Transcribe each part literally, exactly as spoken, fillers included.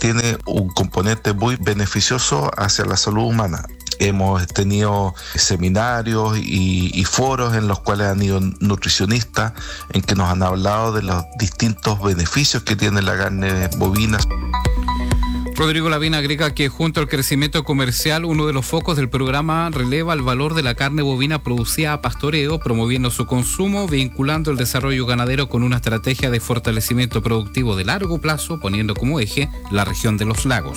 tiene un componente muy beneficioso hacia la salud humana. Hemos tenido seminarios y, y foros en los cuales han ido nutricionistas en que nos han hablado de los distintos beneficios que tiene la carne bovina. Rodrigo Lavín agrega que junto al crecimiento comercial, uno de los focos del programa releva el valor de la carne bovina producida a pastoreo, promoviendo su consumo, vinculando el desarrollo ganadero con una estrategia de fortalecimiento productivo de largo plazo, poniendo como eje la región de los lagos.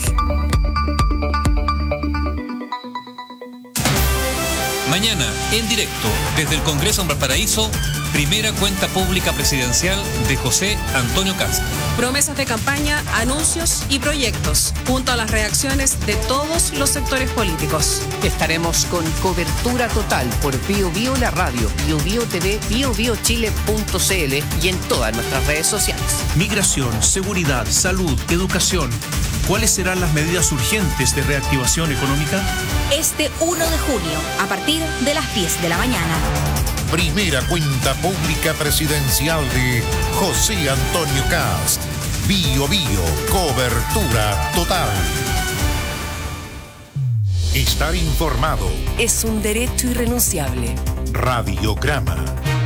Mañana, en directo, desde el Congreso en Valparaíso, primera cuenta pública presidencial de José Antonio Kast. Promesas de campaña, anuncios y proyectos, junto a las reacciones de todos los sectores políticos. Estaremos con cobertura total por Bio Bio la radio, Bio Bio T V, bio bio chile punto c l y en todas nuestras redes sociales. Migración, seguridad, salud, educación. ¿Cuáles serán las medidas urgentes de reactivación económica? Este uno de junio, a partir de las diez de la mañana. Primera cuenta pública presidencial de José Antonio Kast. Bio Bio, cobertura total. Estar informado es un derecho irrenunciable. Radiograma.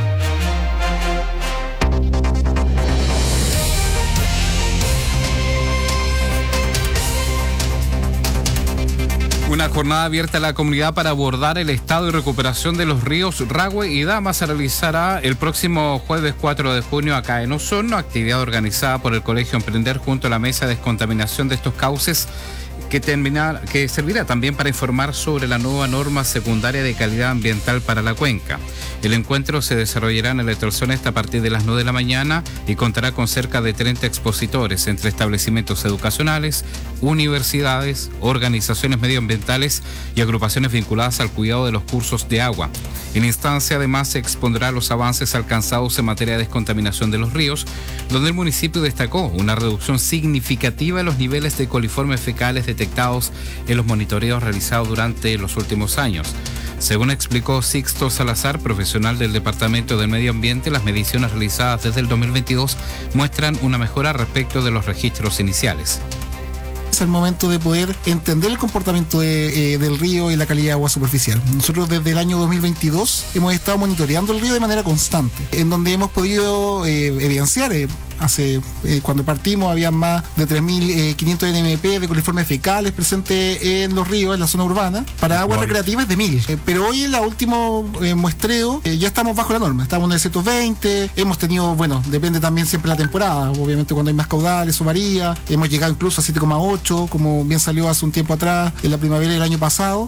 Una jornada abierta a la comunidad para abordar el estado y recuperación de los ríos Rahue y Dama se realizará el próximo jueves cuatro de junio acá en Osorno, actividad organizada por el Colegio Emprender junto a la Mesa de Descontaminación de estos cauces, que, terminar, que servirá también para informar sobre la nueva norma secundaria de calidad ambiental para la cuenca. El encuentro se desarrollará en el Etorsonesta a partir de las nueve de la mañana y contará con cerca de treinta expositores entre establecimientos educacionales, universidades, organizaciones medioambientales y agrupaciones vinculadas al cuidado de los cursos de agua. En instancia, además, se expondrá los avances alcanzados en materia de descontaminación de los ríos, donde el municipio destacó una reducción significativa en los niveles de coliformes fecales detectados en los monitoreos realizados durante los últimos años. Según explicó Sixto Salazar, profesional del Departamento del Medio Ambiente, las mediciones realizadas desde el dos mil veintidós muestran una mejora respecto de los registros iniciales. Es el momento de poder entender el comportamiento de, eh, del río y la calidad de agua superficial. Nosotros desde el año dos mil veintidós hemos estado monitoreando el río de manera constante, en donde hemos podido eh, evidenciar eh, Hace, eh, cuando partimos había más de tres mil quinientos N M P de coliformes fecales presentes en los ríos, en la zona urbana. Para aguas bueno. recreativas de mil. Eh, pero hoy en el último eh, muestreo eh, ya estamos bajo la norma. Estamos en el ciento veinte. Hemos tenido, bueno, depende también siempre de la temporada. Obviamente cuando hay más caudales eso varía. Hemos llegado incluso a siete coma ocho, como bien salió hace un tiempo atrás, en la primavera del año pasado.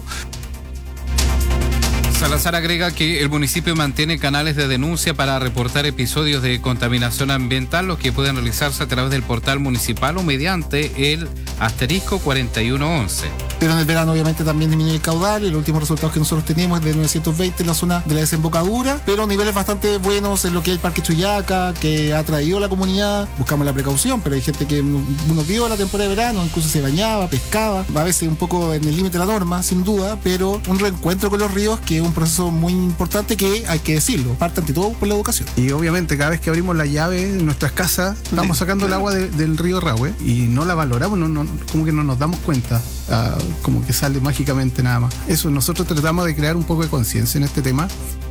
Salazar agrega que el municipio mantiene canales de denuncia para reportar episodios de contaminación ambiental, los que pueden realizarse a través del portal municipal o mediante el asterisco cuarenta y uno once. Pero en el verano obviamente también disminuye el caudal y los últimos resultados que nosotros tenemos es de novecientos veinte en la zona de la desembocadura, pero niveles bastante buenos en lo que es el Parque Chuyaca, que ha traído a la comunidad. Buscamos la precaución, pero hay gente que uno vio la temporada de verano, incluso se bañaba, pescaba, a veces un poco en el límite de la norma, sin duda, pero un reencuentro con los ríos que es un proceso muy importante que hay que decirlo, parte ante todo por la educación. Y obviamente cada vez que abrimos la llave en nuestras casas, estamos sacando el agua de, del río Rahue y no la valoramos, no, no, como que no nos damos cuenta. Uh, como que sale mágicamente nada más. Eso, nosotros tratamos de crear un poco de conciencia en este tema.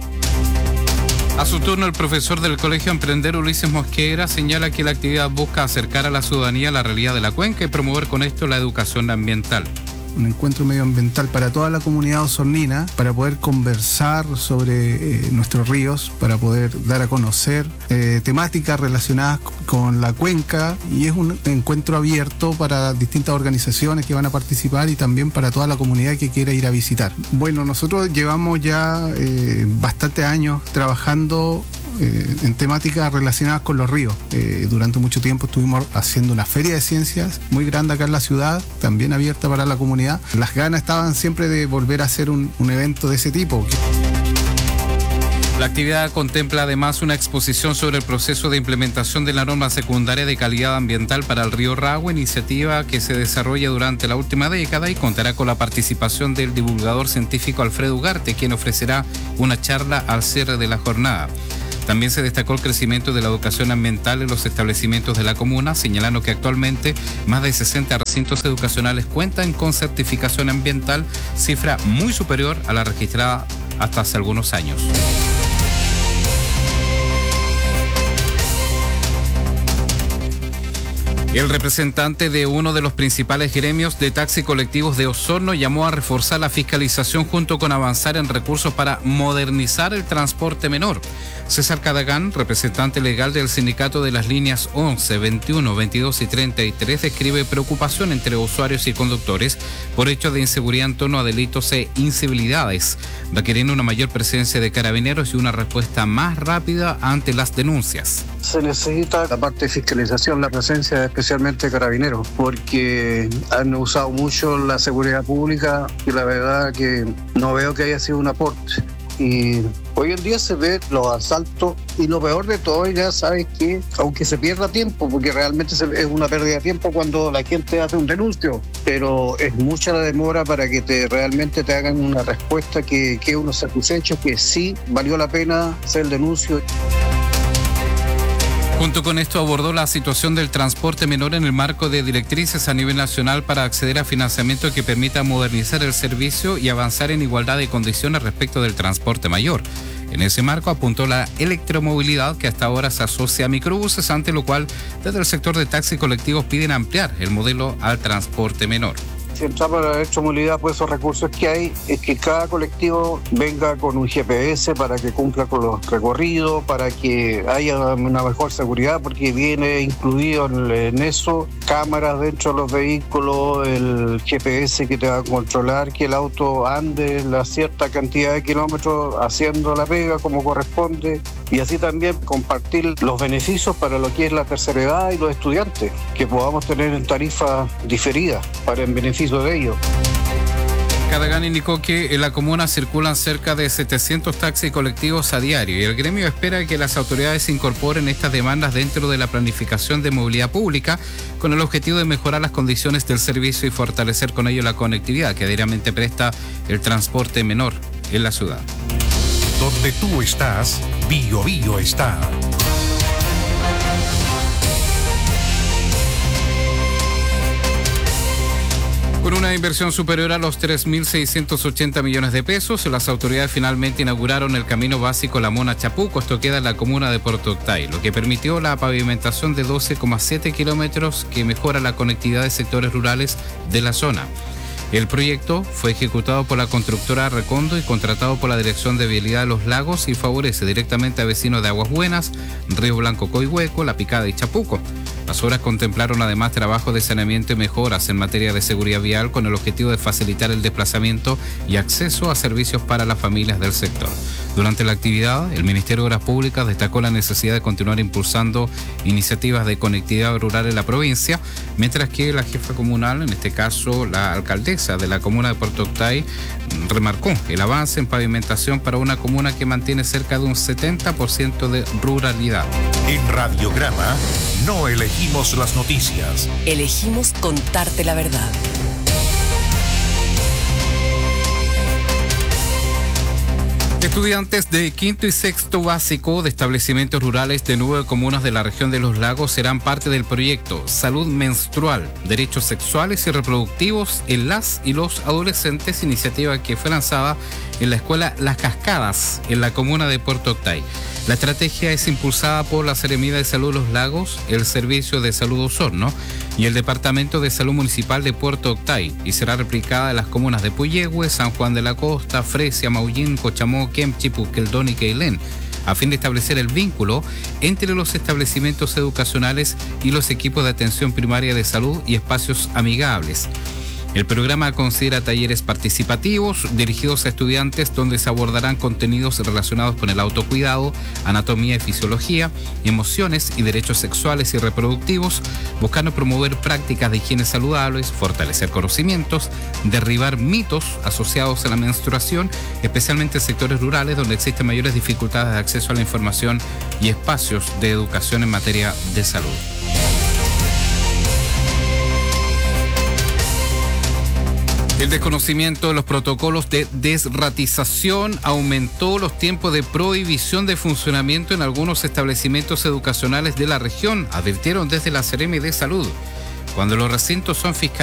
A su turno, el profesor del Colegio Emprender, Ulises Mosquera, señala que la actividad busca acercar a la ciudadanía a la realidad de la cuenca y promover con esto la educación ambiental. Un encuentro medioambiental para toda la comunidad osornina, para poder conversar sobre eh, nuestros ríos, para poder dar a conocer eh, temáticas relacionadas con la cuenca, y es un encuentro abierto para distintas organizaciones que van a participar y también para toda la comunidad que quiera ir a visitar. Bueno, nosotros llevamos ya eh, bastantes años trabajando Eh, en temáticas relacionadas con los ríos. Eh, durante mucho tiempo estuvimos haciendo una feria de ciencias muy grande acá en la ciudad, también abierta para la comunidad. Las ganas estaban siempre de volver a hacer un, un evento de ese tipo. La actividad contempla además una exposición sobre el proceso de implementación de la norma secundaria de calidad ambiental para el río Rahue, iniciativa que se desarrolla durante la última década y contará con la participación del divulgador científico Alfredo Ugarte, quien ofrecerá una charla al cierre de la jornada. También se destacó el crecimiento de la educación ambiental en los establecimientos de la comuna, señalando que actualmente más de sesenta recintos educacionales cuentan con certificación ambiental, cifra muy superior a la registrada hasta hace algunos años. El representante de uno de los principales gremios de taxi colectivos de Osorno llamó a reforzar la fiscalización junto con avanzar en recursos para modernizar el transporte menor. César Cadagán, representante legal del sindicato de las líneas once, veintiuno, veintidós y treinta y tres, describe preocupación entre usuarios y conductores por hechos de inseguridad en torno a delitos e incivilidades, requiriendo una mayor presencia de carabineros y una respuesta más rápida ante las denuncias. Se necesita, aparte de fiscalización, la presencia especialmente de carabineros, porque han usado mucho la seguridad pública y la verdad que no veo que haya sido un aporte. Y hoy en día se ve los asaltos y lo peor de todo, ya sabes que aunque se pierda tiempo, porque realmente se, es una pérdida de tiempo cuando la gente hace un denuncio, pero es mucha la demora para que te realmente te hagan una respuesta que, que uno satisfecho que sí valió la pena hacer el denuncio. Junto con esto abordó la situación del transporte menor en el marco de directrices a nivel nacional para acceder a financiamiento que permita modernizar el servicio y avanzar en igualdad de condiciones respecto del transporte mayor. En ese marco apuntó la electromovilidad que hasta ahora se asocia a microbuses, ante lo cual desde el sector de taxis colectivos piden ampliar el modelo al transporte menor. Si entramos a la electromovilidad, pues esos recursos que hay es que cada colectivo venga con un G P S para que cumpla con los recorridos, para que haya una mejor seguridad, porque viene incluido en, en eso cámaras dentro de los vehículos, el G P S que te va a controlar que el auto ande la cierta cantidad de kilómetros haciendo la pega como corresponde, y así también compartir los beneficios para lo que es la tercera edad y los estudiantes, que podamos tener en tarifas diferidas para en beneficio de ellos. Cadagán indicó que en la comuna circulan cerca de setecientos taxis colectivos a diario y el gremio espera que las autoridades incorporen estas demandas dentro de la planificación de movilidad pública con el objetivo de mejorar las condiciones del servicio y fortalecer con ello la conectividad que diariamente presta el transporte menor en la ciudad. Donde tú estás, Bio Bio está. Con una inversión superior a los tres mil seiscientos ochenta millones de pesos, las autoridades finalmente inauguraron el camino básico La Mona Chapuco. Esto queda en la comuna de Puerto Octay, lo que permitió la pavimentación de doce coma siete kilómetros que mejora la conectividad de sectores rurales de la zona. El proyecto fue ejecutado por la constructora Recondo y contratado por la Dirección de Vialidad de los Lagos y favorece directamente a vecinos de Aguas Buenas, Río Blanco Coihueco, La Picada y Chapuco. Las obras contemplaron además trabajos de saneamiento y mejoras en materia de seguridad vial con el objetivo de facilitar el desplazamiento y acceso a servicios para las familias del sector. Durante la actividad, el Ministerio de Obras Públicas destacó la necesidad de continuar impulsando iniciativas de conectividad rural en la provincia, mientras que la jefa comunal, en este caso la alcaldesa de la comuna de Puerto Octay, remarcó el avance en pavimentación para una comuna que mantiene cerca de un setenta por ciento de ruralidad. En Radiograma no elegimos las noticias. Elegimos contarte la verdad. Estudiantes de quinto y sexto básico de establecimientos rurales de nueve comunas de la región de los lagos serán parte del proyecto Salud Menstrual, Derechos Sexuales y Reproductivos en las y los Adolescentes, iniciativa que fue lanzada en la escuela Las Cascadas, en la comuna de Puerto Octay. La estrategia es impulsada por la Seremía de Salud Los Lagos, el Servicio de Salud Osorno y el Departamento de Salud Municipal de Puerto Octay y será replicada en las comunas de Puyehue, San Juan de la Costa, Fresia, Maullín, Cochamó, Kemchi, Puqueldón y Queilén, a fin de establecer el vínculo entre los establecimientos educacionales y los equipos de atención primaria de salud y espacios amigables. El programa considera talleres participativos dirigidos a estudiantes donde se abordarán contenidos relacionados con el autocuidado, anatomía y fisiología, emociones y derechos sexuales y reproductivos, buscando promover prácticas de higiene saludables, fortalecer conocimientos, derribar mitos asociados a la menstruación, especialmente en sectores rurales donde existen mayores dificultades de acceso a la información y espacios de educación en materia de salud. El desconocimiento de los protocolos de desratización aumentó los tiempos de prohibición de funcionamiento en algunos establecimientos educacionales de la región, advirtieron desde la Seremi de Salud. Cuando los recintos son fiscalizados,